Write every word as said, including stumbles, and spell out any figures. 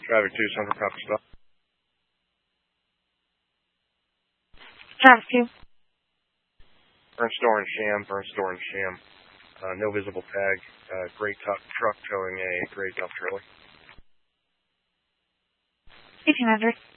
Traffic two, Central Copy Stop. Traffic two. Burn store and sham, burn store and sham. Uh, no visible tag. Uh, gray tuck truck towing a gray dump trailer. eighteen hundred.